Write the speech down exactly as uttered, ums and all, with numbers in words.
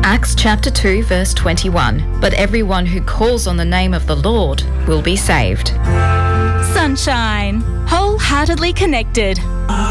Acts chapter two verse twenty-one. But everyone who calls on the name of the Lord will be saved. Sunshine, wholeheartedly connected.